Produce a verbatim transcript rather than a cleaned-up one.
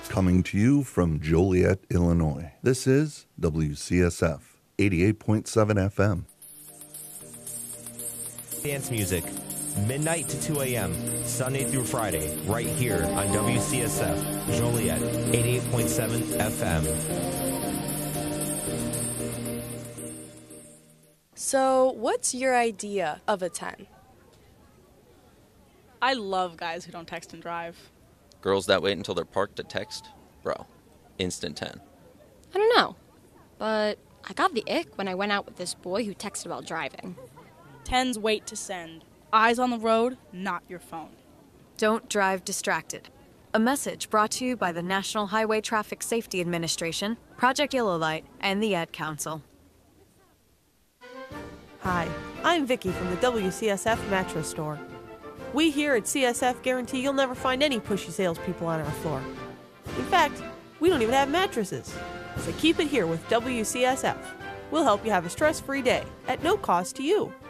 Coming to you from Joliet, Illinois, this is W C S F eighty-eight point seven F M. Dance music, midnight to two a.m., Sunday through Friday, right here on W C S F, Joliet, eighty-eight point seven F M. So, what's your idea of a ten? I love guys who don't text and drive. Girls that wait until they're parked to text? Bro, instant ten. I don't know, but I got the ick when I went out with this boy who texted while driving. Tens wait to send. Eyes on the road, not your phone. Don't drive distracted. A message brought to you by the National Highway Traffic Safety Administration, Project Yellow Light, and the Ad Council. Hi, I'm Vicky from the W C S F Mattress Store. We here at C S F guarantee you'll never find any pushy salespeople on our floor. In fact, we don't even have mattresses. So keep it here with W C S F. We'll help you have a stress-free day at no cost to you.